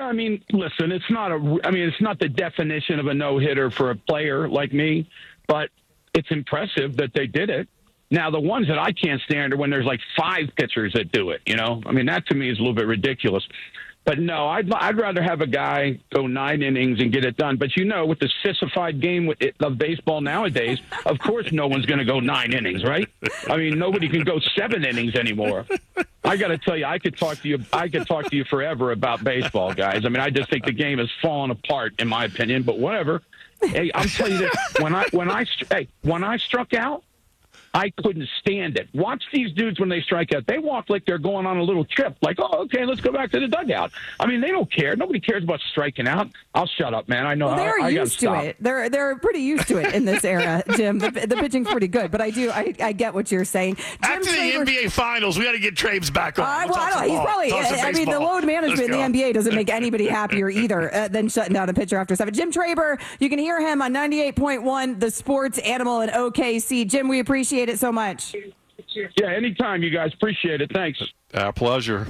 I mean, listen, it's not the definition of a no-hitter for a player like me, but it's impressive that they did it. Now, the ones that I can't stand are when there's like 5 pitchers that do it, you know? I mean, that to me is a little bit ridiculous. But no, I'd rather have a guy go 9 innings and get it done. But you know, with the sissified game of baseball nowadays, of course no one's going to go 9 innings, right? I mean, nobody can go 7 innings anymore. I got to tell you, I could talk to you forever about baseball, guys. I mean, I just think the game has fallen apart, in my opinion. But whatever. Hey, I'm telling you this: when I struck out, I couldn't stand it. Watch these dudes when they strike out. They walk like they're going on a little trip. Like, oh, okay, let's go back to the dugout. I mean, they don't care. Nobody cares about striking out. I'll shut up, man. I know. Well, they're used to it. They're pretty used to it in this era, Jim. The pitching's pretty good, but I get what you're saying. After the NBA Finals, we got to get Traves back on. Well, I don't know. He's probably. I mean, the load management in the NBA doesn't make anybody happier either than shutting down a pitcher after 7. Jim Traber, you can hear him on 98.1, the Sports Animal in OKC. Jim, we appreciate it so much. Yeah, anytime, you guys. Appreciate it. Thanks. Our pleasure.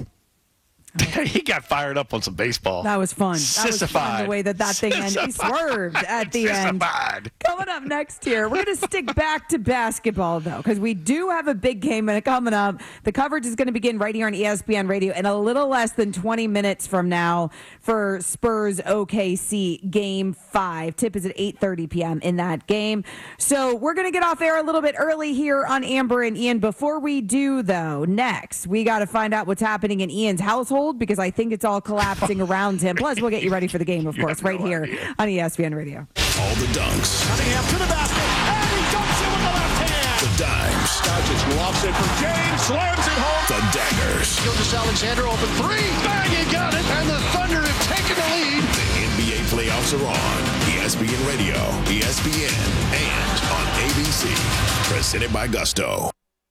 He got fired up on some baseball. That was fun. That was fun, the way that thing ended. He swerved at the end. Coming up next here, we're going to stick back to basketball, though, because we do have a big game coming up. The coverage is going to begin right here on ESPN Radio in a little less than 20 minutes from now for Spurs OKC Game 5. Tip is at 8:30 p.m. in that game. So we're going to get off air a little bit early here on Amber and Ian. Before we do, though, next, we got to find out what's happening in Ian's household, because I think it's all collapsing around him. Plus, we'll get you ready for the game, of course, right here on ESPN Radio. All the dunks. Cunningham to the basket, and he dunks it with the left hand. The dimes. Doncic lofts it for James, slams it home. The daggers. Gilgeous-Alexander open 3. Bang, he got it, and the Thunder have taken the lead. The NBA playoffs are on. ESPN Radio, ESPN, and on ABC. Presented by Gusto.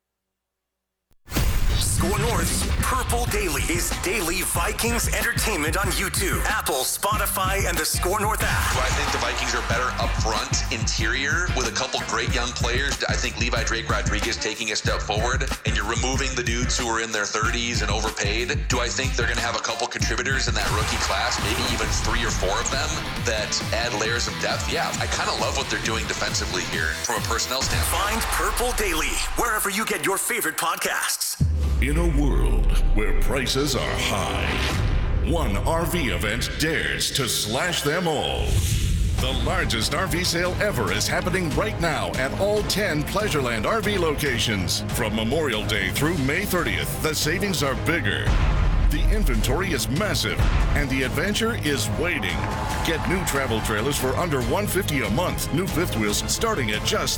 Score North's Purple Daily is daily Vikings entertainment on YouTube, Apple, Spotify, and the Score North app. I think the Vikings are better up front, interior, with a couple great young players. I think Levi Drake Rodriguez taking a step forward, and you're removing the dudes who are in their 30s and overpaid. Do I think they're going to have a couple contributors in that rookie class, maybe even 3 or 4 of them, that add layers of depth? Yeah, I kind of love what they're doing defensively here from a personnel standpoint. Find Purple Daily wherever you get your favorite podcasts. In a world where prices are high, one RV event dares to slash them all. The largest RV sale ever is happening right now at all 10 Pleasureland RV locations. From Memorial Day through May 30th, the savings are bigger. The inventory is massive, and the adventure is waiting. Get new travel trailers for under $150 a month. New fifth wheels starting at just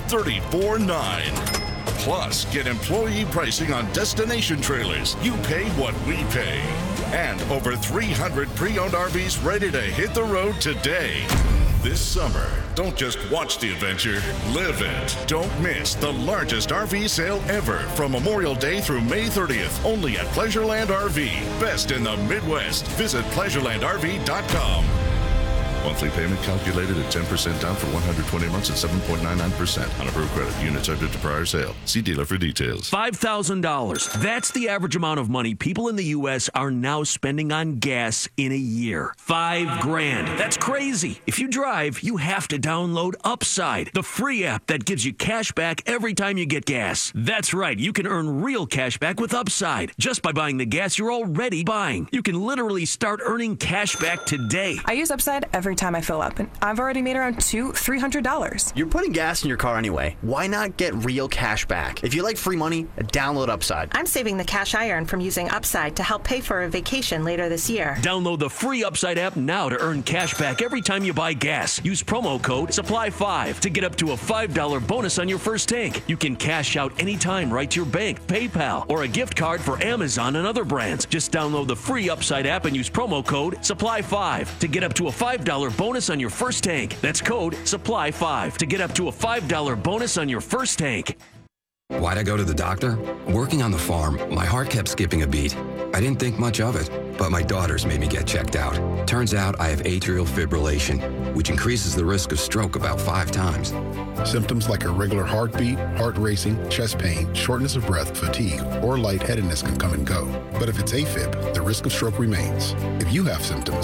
$34.9. Plus, get employee pricing on destination trailers. You pay what we pay. And over 300 pre-owned RVs ready to hit the road today. This summer, don't just watch the adventure, live it. Don't miss the largest RV sale ever from Memorial Day through May 30th, only at Pleasureland RV. Best in the Midwest. Visit pleasurelandrv.com. Monthly payment calculated at 10% down for 120 months at 7.99% on approved credit. Unit subject to prior sale. See dealer for details. $5,000. That's the average amount of money people in the U.S. are now spending on gas in a year. $5,000. That's crazy. If you drive, you have to download Upside, the free app that gives you cash back every time you get gas. That's right. You can earn real cash back with Upside just by buying the gas you're already buying. You can literally start earning cash back today. I use Upside every time I fill up, and I've already made around $300. You're putting gas in your car anyway. Why not get real cash back? If you like free money, download Upside. I'm saving the cash I earn from using Upside to help pay for a vacation later this year. Download the free Upside app now to earn cash back every time you buy gas. Use promo code SUPPLY5 to get up to a $5 bonus on your first tank. You can cash out anytime right to your bank, PayPal, or a gift card for Amazon and other brands. Just download the free Upside app and use promo code SUPPLY5 to get up to a $5 bonus on your first tank. That's code SUPPLY5 to get up to a $5 bonus on your first tank. Why'd I go to the doctor? Working on the farm, my heart kept skipping a beat. I didn't think much of it, but my daughters made me get checked out. Turns out I have atrial fibrillation, which increases the risk of stroke about 5 times. Symptoms like irregular heartbeat, heart racing, chest pain, shortness of breath, fatigue, or lightheadedness can come and go. But if it's AFib, the risk of stroke remains. If you have symptoms,